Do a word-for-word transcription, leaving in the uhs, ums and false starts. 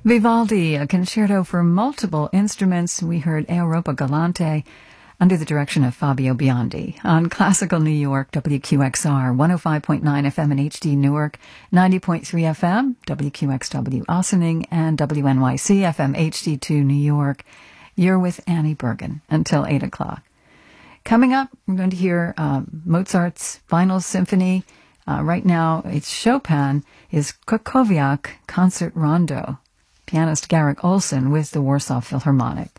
Vivaldi, a concerto for multiple instruments. We heard Europa Galante under the direction of Fabio Biondi on Classical New York, W Q X R, one oh five point nine F M in H D Newark, ninety point three F M, W Q X W Ossining, and W N Y C F M H D two New York. You're with Annie Bergen until eight o'clock. Coming up, we're going to hear um, Mozart's Final Symphony. Uh, right now, it's Chopin, is Krakowiak Concert Rondo. Pianist Garrick Olson with the Warsaw Philharmonic.